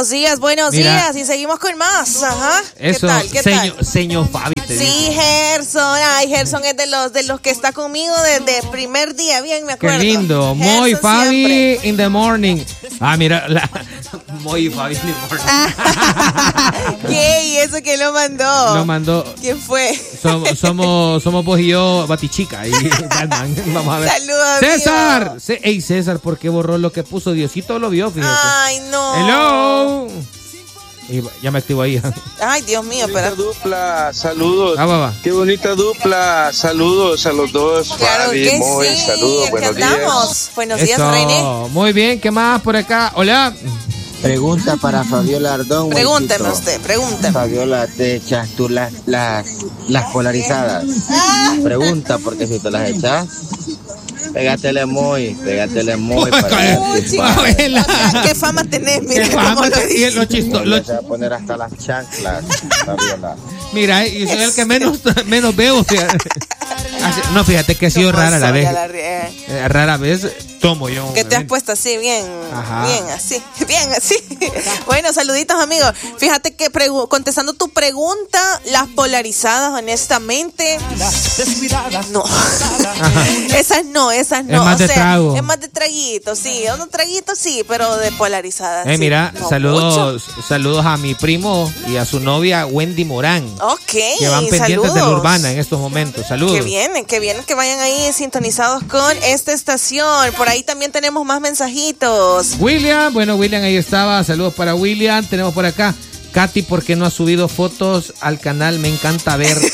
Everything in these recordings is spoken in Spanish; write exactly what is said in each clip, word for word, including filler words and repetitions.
Buenos días, buenos Mira. días. Y seguimos con más. Ajá. Eso, ¿Qué tal? ¿Qué señor, tal? señor Fabi. Te Sí, digo. Gerson. Ay, Gerson es de los de los que está conmigo desde el primer día. Bien, me acuerdo. Qué lindo. Muy Gerson Fabi siempre. in the morning. Ah, mira. La, muy Fabi in the morning. ¿Qué? ¿Y eso quién lo mandó? Lo mandó. ¿Quién fue? Somos, somos, somos vos y yo, Batichica. Y Batman. Vamos a ver. Saludos, amigo. César. C- Ey, César, ¿por qué borró lo que puso? Diosito lo vio, fíjate. Ay, no. Hello. Y ya me activo ahí. Ay, Dios mío, Bonita espera. dupla, saludos. Ah, va, va. Qué bonita dupla, saludos a los dos. Claro Fabi, que Moy, sí. saludos, Aquí buenos días. andamos. Buenos días, Eso. René. Muy bien, ¿qué más por acá? Hola. Pregunta para Fabiola Ardón. Pregúnteme Huesito. usted, pregúnteme. Fabiola, ¿te echas tú las, las, las polarizadas? Pregunta, porque si te las echas, pégatele muy, pégatele muy. Para Uy, chico. Abuela. ¿Qué fama tenés? Mira Qué cómo fama lo te- y dice. lo chisto- lo- Se va a poner hasta las chanclas, Fabiola. Mira, y soy el que menos, menos veo. Fíjate. Así- No, fíjate que ha sido ¿Cómo rara la soy? vez. A la rie- Eh, Rara vez tomo yo. Que te has puesto así, bien, Ajá. bien así, bien así. Bueno, saluditos, amigos. Fíjate que pregu- contestando tu pregunta, las polarizadas, honestamente, no. Esas no, esas no. Es más o de sea, trago. es más de traguito, sí. Unos traguitos, sí, pero de polarizadas. Eh, sí, mira, no saludos, saludos a mi primo y a su novia Wendy Morán, mucho. Ok, que van pendientes saludos. de la Urbana en estos momentos. Saludos. Que vienen, que vienen, que vayan ahí sintonizados con esta estación. Por ahí también tenemos más mensajitos. William, bueno, William ahí estaba. Saludos para William. Tenemos por acá Katy, porque no ha subido fotos al canal. Me encanta verte.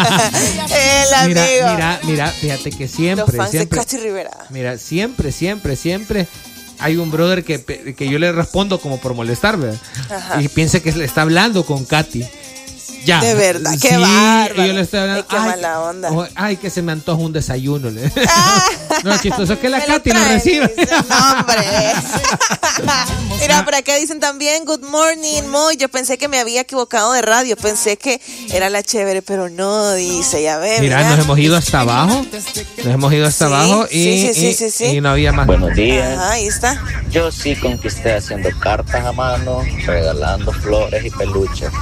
El amigo. Mira, mira, mira, fíjate que Los siempre, fans siempre, de Katy Rivera. mira, siempre, siempre, siempre hay un brother que, que yo le respondo como por molestar, ¿verdad? Ajá. Y piensa que le está hablando con Katy. Ya. De verdad, qué Sí, bárbaro. y yo le estoy hablando. Ay, qué mala onda. oh, ay, que se me antoja un desayuno. le- Ah, No, chistoso que la me lo Katy no traen, recibe. dice. No, hombre. Mira, por acá dicen también, good morning, Moy. Yo pensé que me había equivocado de radio. Pensé que era la chévere, pero no, dice, ya ve. Mira, nos hemos ido hasta abajo. Nos hemos ido hasta Sí, abajo y, sí, sí, sí, y- sí, sí. y no había más. Buenos días. Ajá, ahí está. Yo sí conquisté haciendo cartas a mano, regalando flores y peluches.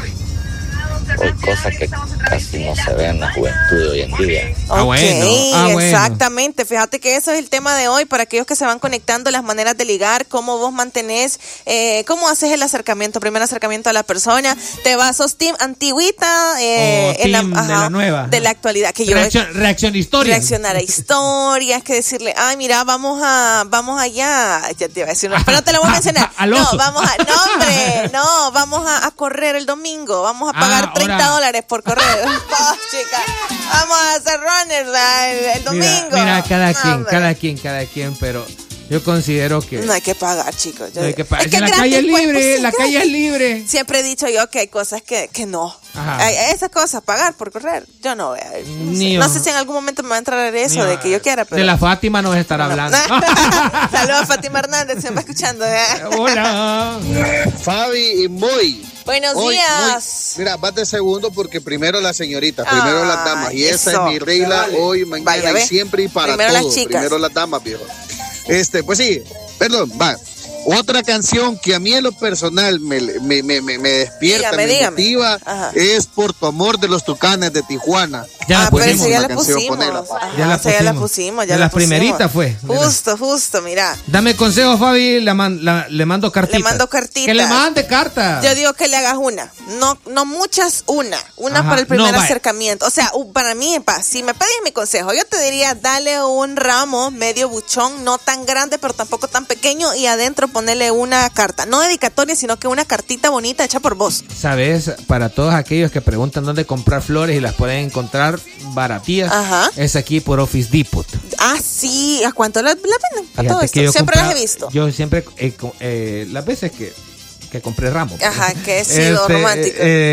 Por cosas que casi no se ven en la juventud de hoy en día. Ah, Ok, bueno, ah, bueno. exactamente. Fíjate que eso es el tema de hoy para aquellos que se van conectando, las maneras de ligar, cómo vos mantenés, eh, cómo haces el acercamiento, primer acercamiento a la persona. Te vas, sos team antigüita, eh, O team de la nueva. de la actualidad, que yo Reacción, reacción de historia. reaccionar a historias, que decirle, ay, mira, vamos a, vamos allá, ya te iba a decir, no, pero no te lo voy a mencionar. Al No, oso. vamos a, no, hombre, no, vamos a, a correr el domingo, vamos a pagar Ah, treinta ahora. dólares por correr. Oh, chica, vamos a hacer runners la- el, el domingo. Mira, mira, cada No, quien, hombre. cada quien, cada quien, pero yo considero que No hay que pagar, chicos. Yo- no hay que pagar. es que la gratis, calle es pues, libre, pues, sí, la gratis. calle es libre. Siempre he dicho yo que hay cosas que, que no. Ajá. Hay, esas cosas, pagar por correr, yo no veo. No, Ni sé, yo. no sé si en algún momento me va a entrar eso de que yo quiera, pero... De la Fátima nos estará hablando. Saludos a Fátima Hernández, se me va escuchando. ¿eh? Hola. Fabi y Moy. Buenos Hoy, días. Moy, mira, vas de segundo porque primero las señoritas, primero Ay, las damas. Y esa eso. es mi regla hoy, mañana Vaya, ve. y siempre y para Primero las todo. chicas. Primero las damas, viejo. Este, pues sí, perdón, va. Otra canción que a mí en lo personal me, me, me, me, me despierta, Dígame, me dígame. motiva, Ajá. es Por tu amor de los Tucanes de Tijuana. Ya ah, la pero pusimos. eso ya la la canción, pusimos. ponela. Ajá, Ya la esa ya la pusimos. pusimos. Ya De la las pusimos. primeritas fue. Mira. Justo, justo, mira. Dame consejo, Fabi, la man- la- le mando cartitas. Le mando cartitas. Que le mande cartas. Yo digo que le hagas una, no no muchas, una, una Ajá. para el primer No, vaya. acercamiento. O sea, u- para mí, pa, si me pedís mi consejo, yo te diría, dale un ramo medio buchón, no tan grande, pero tampoco tan pequeño, y adentro ponerle una carta, no dedicatoria, sino que una cartita bonita hecha por vos. Sabes, para todos aquellos que preguntan dónde comprar flores y las pueden encontrar baratías, Ajá. es aquí por Office Depot. Ah, sí, ¿a cuánto la, la venden? A Fíjate todo que esto. yo Siempre compraba- las he visto. Yo siempre, eh, co- eh, las veces que, que compré ramos. Ajá, que he sido romántico.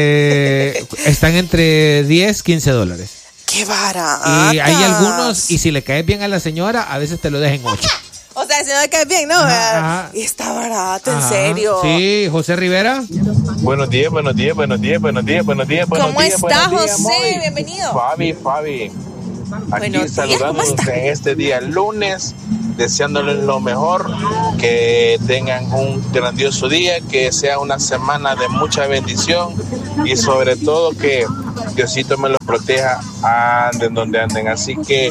eh, están entre diez, quince dólares. ¡Qué barata! Y hay algunos, y si le caes bien a la señora, a veces te lo dejan ocho. O sea, si no me caes bien, ¿no? Ajá. Y está barato, en Ajá. serio. Sí, José Rivera. Buenos días, buenos días, buenos días, buenos días, buenos días, buenos ¿Cómo días. está, buenos días, José? Moy. Bienvenido. Fabi, Fabi. Aquí Buenos días, ¿cómo saludándonos está? en este día lunes. deseándoles lo mejor, que tengan un grandioso día, que sea una semana de mucha bendición y sobre todo que Diosito me los proteja, anden donde anden. Así que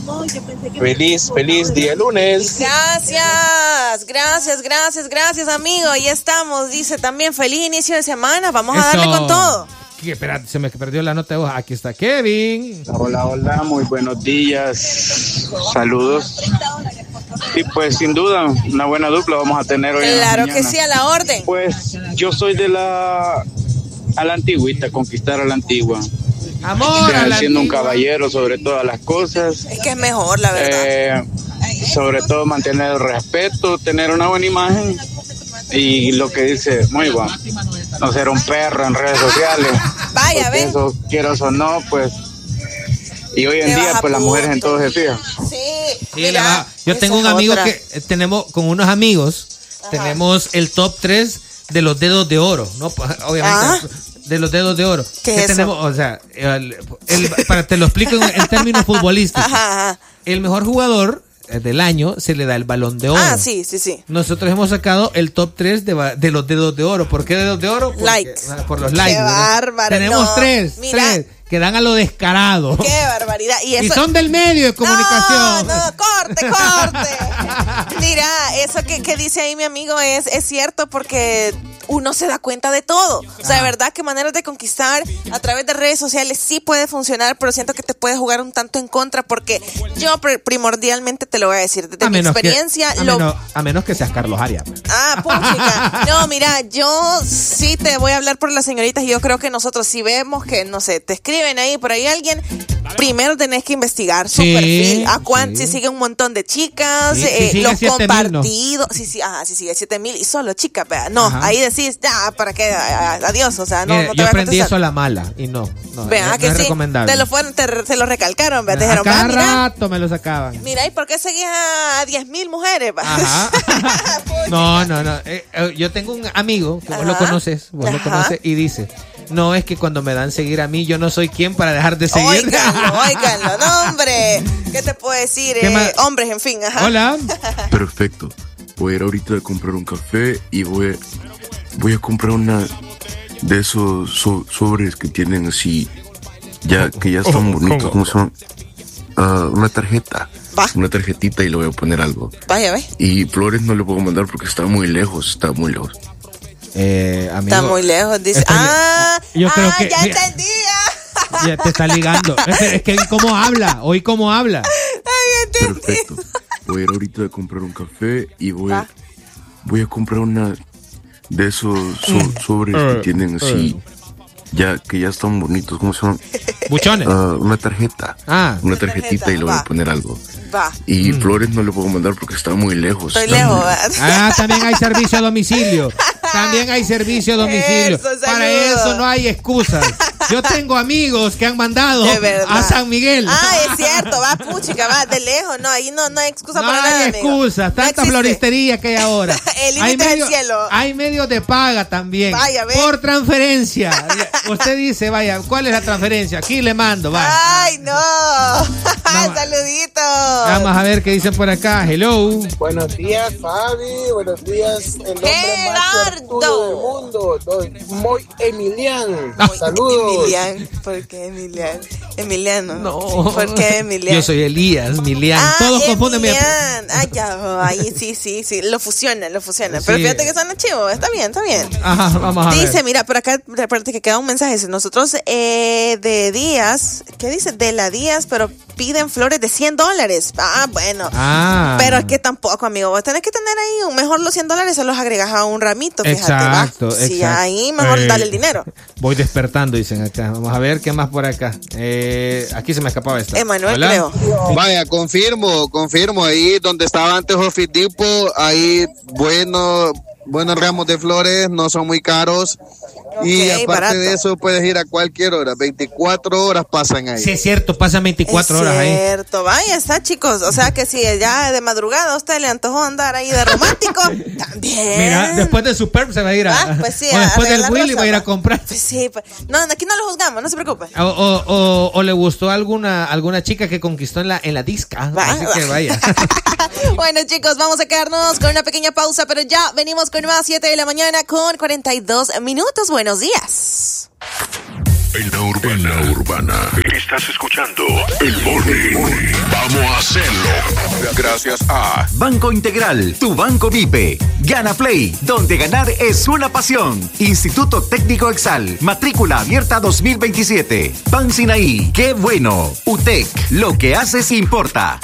feliz, feliz día lunes. Gracias, gracias, gracias, gracias, amigo. Ahí estamos. Dice también feliz inicio de semana. Vamos a darle con todo. Espera, se me perdió la nota de voz. Aquí está Kevin. Hola, hola, muy buenos días. Saludos. Y pues sin duda, una buena dupla vamos a tener hoy. Claro que sí, a la orden. Pues yo soy de la a la antigüita, conquistar a la antigua. Amor, a la siendo un antigua. caballero sobre todas las cosas. Es que es mejor, la verdad. Eh, sobre todo mantener el respeto, tener una buena imagen y lo que dice, muy bueno, no ser un perro en redes sociales. Vaya, ven. Eso, quieras o no, pues. Y hoy en Te día, vas a pues las mujeres en punto. todo se fijan. Sí, Sí, mira, la va- yo esa tengo un es amigo otra. que eh, tenemos con unos amigos, Ajá. tenemos el top tres de los dedos de oro, ¿no? Pues, obviamente, de los dedos de oro. ¿Qué Que es eso? tenemos, o sea, el- el- para te lo explico en, en términos futbolísticos. Ajá, ajá. El mejor jugador eh, del año se le da el balón de oro. Ah, sí, sí, sí. Nosotros hemos sacado el top tres de, ba- de los dedos de oro. ¿Por qué dedos de oro? Porque- Likes. ah, por los Qué likes. ¿verdad? bárbaro, Tenemos no. tres, Mira. tres, que dan a lo descarado. Qué barbaridad. Y, eso... Y son del medio de comunicación. No, no, corte, corte. Mira, eso que, que dice ahí mi amigo es, es cierto porque uno se da cuenta de todo. O sea, de verdad que maneras de conquistar a través de redes sociales sí puede funcionar, pero siento que te puede jugar un tanto en contra porque yo pr- primordialmente te lo voy a decir. Desde A mi menos que- experiencia, a, lo... menos, a menos que seas Carlos Arias. Ah, puchica. No, mira, yo sí te voy a hablar por las señoritas y yo creo que nosotros si vemos que, no sé, te escriben ahí por ahí alguien, primero tenés que investigar su Sí, perfil, a cuánto, sí. si sigue un montón de chicas, Sí, si eh, sigue los siete mil, ¿no? compartidos, sí, sí, ajá, sí sigue siete mil y solo chicas, vea. No, Ajá. ahí decís, ya, ¿para qué? A- a- Adiós, o sea, no, Mire, no te yo voy a aprendí contestar. eso a la mala y no, no, Vea, no, que no es sí, recomendable. te lo fueron, te, te lo recalcaron, vea, te a dijeron, cada va, mira, rato me lo sacaban. mira, ¿y por qué seguís a diez mil mujeres? va? Ajá. No, no, no. Eh, eh, yo tengo un amigo que vos lo Ajá. conoces, vos lo Ajá. conoces y dice, no, es que cuando me dan seguir a mí, yo no soy quien para dejar de seguir. Óiganlo, óiganlo, no, hombre. ¿Qué te puedo decir? ¿Qué Eh, más? hombres, en fin, ajá. Hola. Perfecto. Voy a ir ahorita a comprar un café y voy, voy a comprar una de esos so- sobres que tienen así, ya que ya están bonitos, ¿cómo son? Ah, una tarjeta. Va. Una tarjetita y le voy a poner algo. Vaya, ve. Y flores no le puedo mandar porque está muy lejos, está muy lejos. Eh, amigo, Está muy lejos, dice. está li- Ah, yo ah, creo que- ya mira, entendía. ya te está ligando. Es, es que cómo habla, hoy cómo habla. Perfecto. Voy a ir ahorita a comprar un café y voy, Va. voy a comprar una de esos so- sobres que tienen así, ya que ya están bonitos, ¿cómo son? Buchones. Ah, una tarjeta. Ah. Una tarjetita y le voy va. a poner algo. Va, Y flores no le puedo mandar porque está muy lejos. estoy está lejos. muy va. Ah, también hay servicio a domicilio. También hay servicio a domicilio. Eso, Para saludos. eso no hay excusas. Yo tengo amigos que han mandado De verdad. a San Miguel. Ah, es cierto, va, puchica, va, de lejos. No, ahí no, no hay excusa No para nada, hay amigo. excusas, No tanta existe. floristería que hay ahora. El límite Hay es el medios- cielo. Hay medios de paga también. Vaya, ve. Por transferencia. Usted dice, vaya, ¿cuál es la transferencia? Aquí le mando, vaya. Ay, no. Saluditos. Vamos a ver qué dicen por acá. Hello. Buenos días, Fabi. Buenos días, el hombre más Gerardo. suertudo del mundo. Soy Moy Emilian. Ah. Saludos. Emilian, ¿por qué Emilian? Emiliano. No. ¿Por qué Emilian? Yo soy Elías, Milian. Ah, Todos confunden mi Emilian. Ay, ya, ahí sí, sí, sí. Lo fusionan, lo fusionan. Pero Sí. fíjate que son chivos. Está bien, está bien. Ajá, vamos a ver. Dice, mira, por acá, recuerda que queda un mensaje. Dice, nosotros eh, de días, ¿qué dice? De la días, pero piden flores de cien dólares. Ah, bueno. Ah. Pero es que tampoco, amigo. Vos tenés que tener ahí un mejor los cien dólares, se los agregas a un ramito, fíjate, Exacto, va. Si exacto. ahí, mejor Eh, dale el dinero. Voy despertando, dicen acá. Vamos a ver qué más por acá. Eh, aquí se me escapaba esta. Emanuel, Hola. creo. Vaya, confirmo, confirmo. Ahí donde estaba antes Office Depot, ahí bueno, buenos ramos de flores, no son muy caros. y Ok, aparte barato. de eso puedes ir a cualquier hora, veinticuatro horas pasan ahí. Sí, es cierto, pasan veinticuatro es horas ahí. cierto, vaya, está, chicos. O sea que si ya de madrugada a usted le antojó andar ahí de romántico, también. Mira, después del Superb se va a ir a. Ah, pues sí, o a después del arreglar Willy rosa, va a ir a va. comprar. Pues sí, pues, no, aquí no lo juzgamos, no se preocupe. O, o, o, o le gustó alguna alguna chica que conquistó en la en la disca. Va, Así va. que vaya. Bueno, chicos, vamos a quedarnos con una pequeña pausa, pero ya venimos con más siete de la mañana con cuarenta y dos minutos. Buenos días. En la urbana, en la urbana, estás escuchando el Morning. Vamos a hacerlo. Gracias a Banco Integral, tu banco Vipe. Gana Play, donde ganar es una pasión. Instituto Técnico Exal, matrícula abierta dos mil veintisiete. Pan Sinaí, qué bueno. U T E C, lo que haces importa.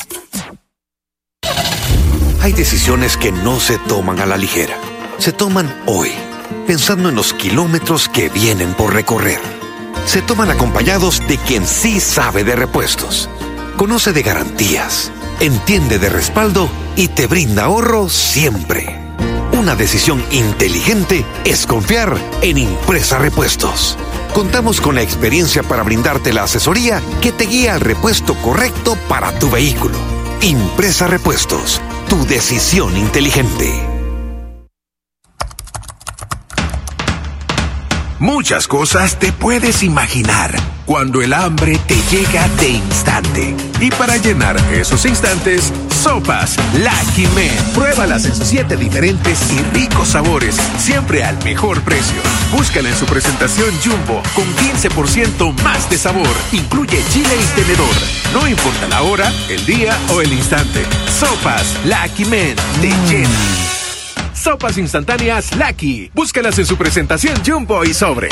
Hay decisiones que no se toman a la ligera. Se toman hoy, pensando en los kilómetros que vienen por recorrer. Se toman acompañados de quien sí sabe de repuestos, conoce de garantías, entiende de respaldo y te brinda ahorro siempre. Una decisión inteligente es confiar en Impresa Repuestos. Contamos con la experiencia para brindarte la asesoría que te guía al repuesto correcto para tu vehículo. Impresa Repuestos, tu decisión inteligente. Muchas cosas te puedes imaginar cuando el hambre te llega de instante. Y para llenar esos instantes, Sopas Lucky Man. Pruébalas en sus siete diferentes y ricos sabores, siempre al mejor precio. Búscala en su presentación Jumbo, con quince por ciento más de sabor. Incluye chile y tenedor. No importa la hora, el día o el instante. Sopas Lucky Man te llena. Sopas instantáneas Lucky. Búscalas en su presentación Jumbo y sobre.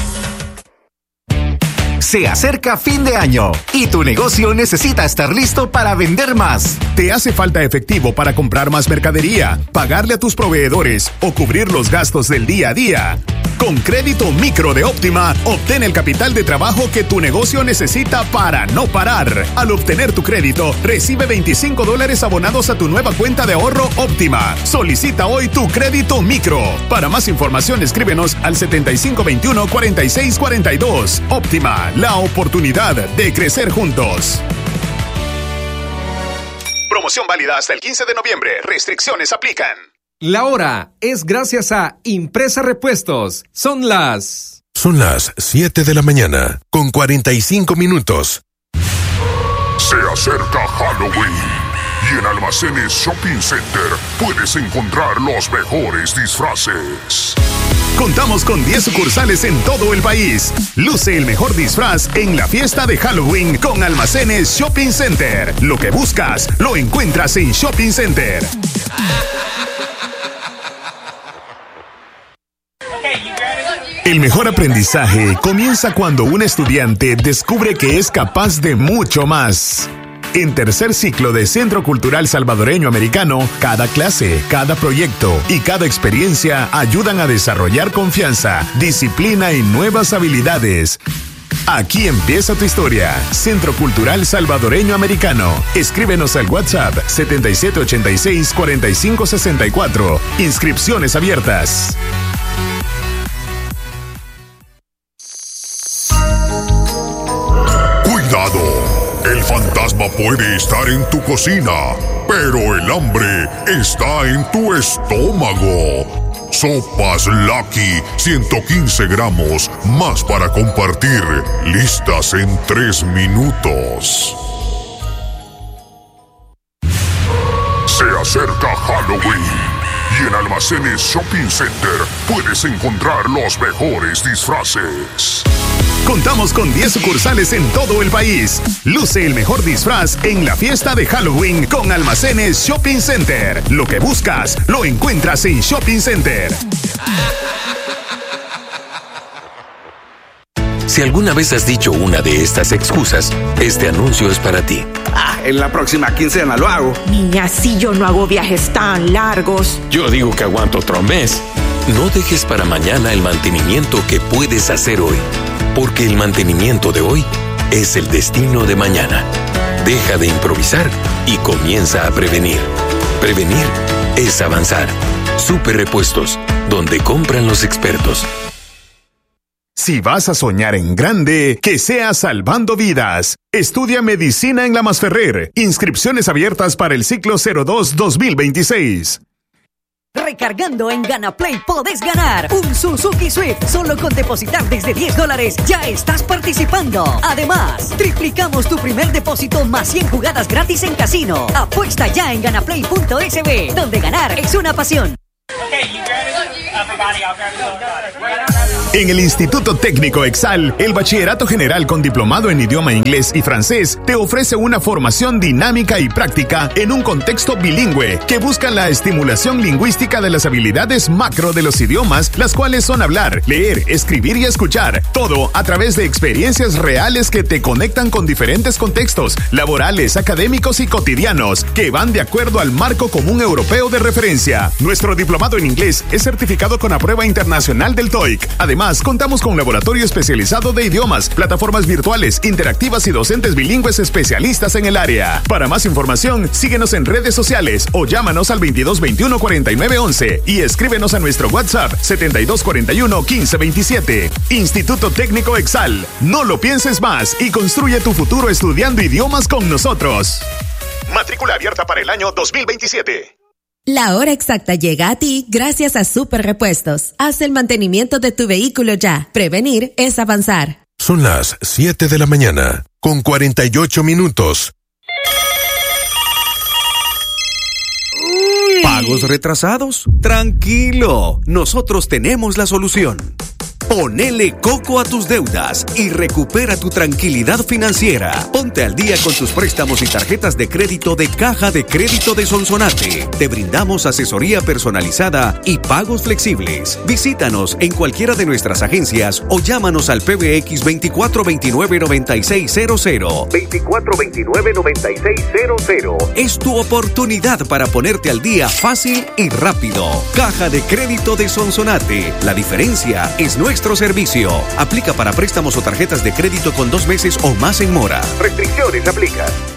Se acerca fin de año y tu negocio necesita estar listo para vender más. ¿Te hace falta efectivo para comprar más mercadería, pagarle a tus proveedores o cubrir los gastos del día a día? Con Crédito Micro de Óptima, obtén el capital de trabajo que tu negocio necesita para no parar. Al obtener tu crédito, recibe veinticinco dólares abonados a tu nueva cuenta de ahorro Óptima. Solicita hoy tu Crédito Micro. Para más información, escríbenos al setenta y cinco veintiuno, cuarenta y seis cuarenta y dos. Óptima, la oportunidad de crecer juntos. Promoción válida hasta el quince de noviembre. Restricciones aplican. La hora es gracias a Impresa Repuestos. Son las... Son las siete de la mañana, con cuarenta y cinco minutos. Se acerca Halloween y en Almacenes Shopping Center puedes encontrar los mejores disfraces. Contamos con diez sucursales en todo el país. Luce el mejor disfraz en la fiesta de Halloween con Almacenes Shopping Center. Lo que buscas, lo encuentras en Shopping Center. El mejor aprendizaje comienza cuando un estudiante descubre que es capaz de mucho más. En tercer ciclo de Centro Cultural Salvadoreño Americano, cada clase, cada proyecto y cada experiencia ayudan a desarrollar confianza, disciplina y nuevas habilidades. Aquí empieza tu historia. Centro Cultural Salvadoreño Americano. Escríbenos al WhatsApp setenta y siete ochenta y seis, cuarenta y cinco sesenta y cuatro. Inscripciones abiertas. Cuidado, el fantasma puede estar en tu cocina, pero el hambre está en tu estómago. Sopas Lucky, ciento quince gramos, más para compartir, listas en tres minutos. Se acerca Halloween y en Almacenes Shopping Center puedes encontrar los mejores disfraces. Contamos con diez sucursales en todo el país. Luce el mejor disfraz en la fiesta de Halloween con Almacenes Shopping Center. Lo que buscas, lo encuentras en Shopping Center. Si alguna vez has dicho una de estas excusas, este anuncio es para ti. Ah, en la próxima quincena lo hago. Niña, si yo no hago viajes tan largos. Yo digo que aguanto otro mes. No dejes para mañana el mantenimiento que puedes hacer hoy, porque el mantenimiento de hoy es el destino de mañana. Deja de improvisar y comienza a prevenir. Prevenir es avanzar. Super Repuestos, donde compran los expertos. Si vas a soñar en grande, que sea salvando vidas. Estudia medicina en la Masferrer. Inscripciones abiertas para el ciclo cero dos dos mil veintiséis. Recargando en GanaPlay podés ganar un Suzuki Swift. Solo con depositar desde diez dólares ya estás participando. Además, triplicamos tu primer depósito más cien jugadas gratis en casino. Apuesta ya en ganaplay punto s b, donde ganar es una pasión. En el Instituto Técnico Exal, el Bachillerato General con diplomado en idioma inglés y francés te ofrece una formación dinámica y práctica en un contexto bilingüe que busca la estimulación lingüística de las habilidades macro de los idiomas, las cuales son hablar, leer, escribir y escuchar. Todo a través de experiencias reales que te conectan con diferentes contextos laborales, académicos y cotidianos que van de acuerdo al marco común europeo de referencia. Nuestro diplomado en inglés es certificado con la prueba internacional del TOEIC. Además, contamos con un laboratorio especializado de idiomas, plataformas virtuales, interactivas y docentes bilingües especialistas en el área. Para más información, síguenos en redes sociales o llámanos al veintidós veintiuno cuarenta y nueve once y escríbenos a nuestro WhatsApp setenta y dos cuarenta y uno quince veintisiete. Instituto Técnico Exal. No lo pienses más y construye tu futuro estudiando idiomas con nosotros. Matrícula abierta para el año dos mil veintisiete. La hora exacta llega a ti gracias a Super Repuestos. Haz el mantenimiento de tu vehículo ya. Prevenir es avanzar. Son las siete de la mañana, con cuarenta y ocho minutos. ¿Pagos retrasados? Tranquilo, nosotros tenemos la solución. Ponele coco a tus deudas y recupera tu tranquilidad financiera. Ponte al día con tus préstamos y tarjetas de crédito de Caja de Crédito de Sonsonate. Te brindamos asesoría personalizada y pagos flexibles. Visítanos en cualquiera de nuestras agencias o llámanos al P B X veinticuatro veintinueve noventa y seis cero cero. veinticuatro veintinueve noventa y seis cero cero. Es tu oportunidad para ponerte al día fácil y rápido. Caja de Crédito de Sonsonate. La diferencia es nuestra. Nuestro servicio. Aplica para préstamos o tarjetas de crédito con dos meses o más en mora. Restricciones aplican.